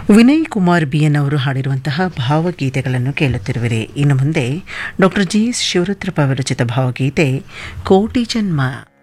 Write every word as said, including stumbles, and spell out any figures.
Vinay Kumar B N ಅವರು ಹಾಡಿರುವಂತಹ ಭಾವಗೀತೆಗಳನ್ನು ಕೇಳುತ್ತಿರುವಿರಿ. ಇನ್ನು ಮುಂದೆ ಡಾಕ್ಟರ್ ಜಿ ಎಸ್ ಶಿವರುದ್ರಪ್ಪ ವಿರಚಿತ ಭಾವಗೀತೆ ಕೋಟಿ ಜನ್ಮ.